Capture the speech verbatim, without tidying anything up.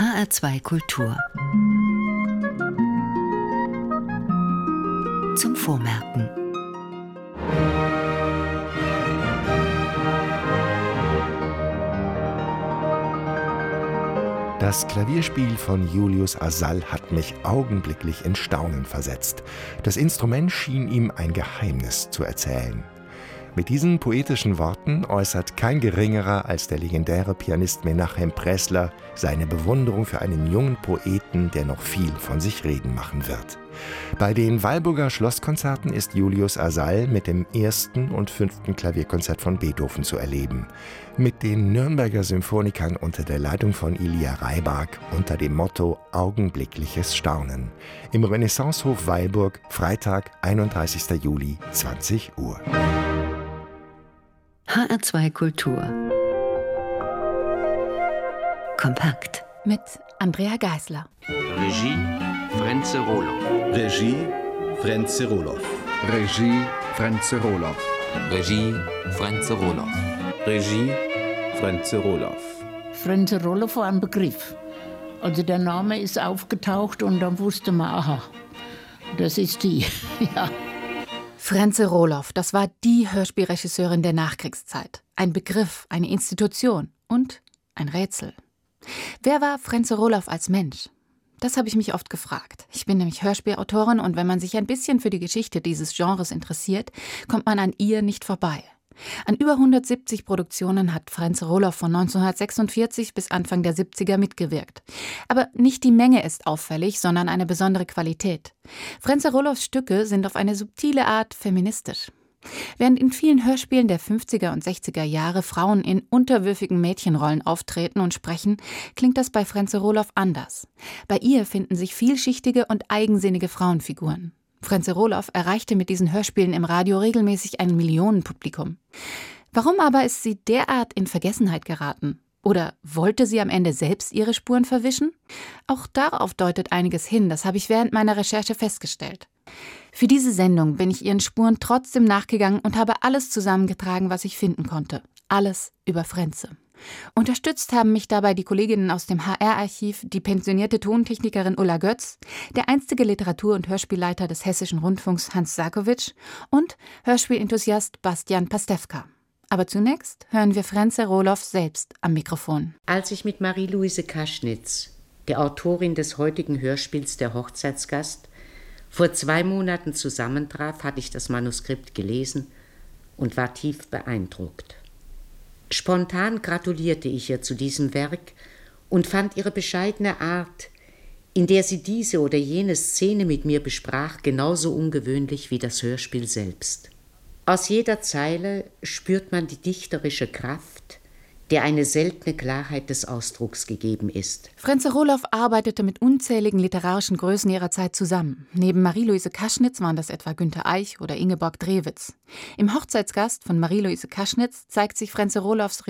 H R zwei Kultur. Zum Vormerken. Das Klavierspiel von Julius Asal hat mich augenblicklich in Staunen versetzt. Das Instrument schien ihm ein Geheimnis zu erzählen. Mit diesen poetischen Worten äußert kein Geringerer als der legendäre Pianist Menachem Pressler seine Bewunderung für einen jungen Poeten, der noch viel von sich reden machen wird. Bei den Weilburger Schlosskonzerten ist Julius Asal mit dem ersten und fünften Klavierkonzert von Beethoven zu erleben. Mit den Nürnberger Symphonikern unter der Leitung von Ilia Reibach unter dem Motto Augenblickliches Staunen. Im Renaissancehof Weilburg, Freitag, einunddreißigster Juli, zwanzig Uhr. H R zwei Kultur. Kompakt. Mit Andrea Geisler. Regie Frenze Roloff. Regie Frenze Roloff. Regie Frenze Roloff. Regie Frenze Roloff. Regie Frenze Roloff. Frenze Roloff war ein Begriff. Also der Name ist aufgetaucht und dann wusste man, aha, das ist die. Ja. Frenze Roloff, das war die Hörspielregisseurin der Nachkriegszeit. Ein Begriff, eine Institution und ein Rätsel. Wer war Frenze Roloff als Mensch? Das habe ich mich oft gefragt. Ich bin nämlich Hörspielautorin und wenn man sich ein bisschen für die Geschichte dieses Genres interessiert, kommt man an ihr nicht vorbei. An über hundertsiebzig Produktionen hat Frenze Roloff von neunzehnhundertsechsundvierzig bis Anfang der siebziger mitgewirkt. Aber nicht die Menge ist auffällig, sondern eine besondere Qualität. Frenze Roloffs Stücke sind auf eine subtile Art feministisch. Während in vielen Hörspielen der fünfziger und sechziger Jahre Frauen in unterwürfigen Mädchenrollen auftreten und sprechen, klingt das bei Frenze Roloff anders. Bei ihr finden sich vielschichtige und eigensinnige Frauenfiguren. Frenze Roloff erreichte mit diesen Hörspielen im Radio regelmäßig ein Millionenpublikum. Warum aber ist sie derart in Vergessenheit geraten? Oder wollte sie am Ende selbst ihre Spuren verwischen? Auch darauf deutet einiges hin, das habe ich während meiner Recherche festgestellt. Für diese Sendung bin ich ihren Spuren trotzdem nachgegangen und habe alles zusammengetragen, was ich finden konnte. Alles über Frenze. Unterstützt haben mich dabei die Kolleginnen aus dem H R-Archiv, die pensionierte Tontechnikerin Ulla Götz, der einstige Literatur- und Hörspielleiter des Hessischen Rundfunks Hans Sarkowitsch und Hörspielenthusiast Bastian Pastewka. Aber zunächst hören wir Frenze Roloff selbst am Mikrofon. Als ich mit Marie-Louise Kaschnitz, der Autorin des heutigen Hörspiels Der Hochzeitsgast, vor zwei Monaten zusammentraf, hatte ich das Manuskript gelesen und war tief beeindruckt. Spontan gratulierte ich ihr zu diesem Werk und fand ihre bescheidene Art, in der sie diese oder jene Szene mit mir besprach, genauso ungewöhnlich wie das Hörspiel selbst. Aus jeder Zeile spürt man die dichterische Kraft, der eine seltene Klarheit des Ausdrucks gegeben ist. Frenze Roloff arbeitete mit unzähligen literarischen Größen ihrer Zeit zusammen. Neben Marie-Louise Kaschnitz waren das etwa Günter Eich oder Ingeborg Drewitz. Im Hochzeitsgast von Marie-Louise Kaschnitz zeigt sich Frenze Roloffs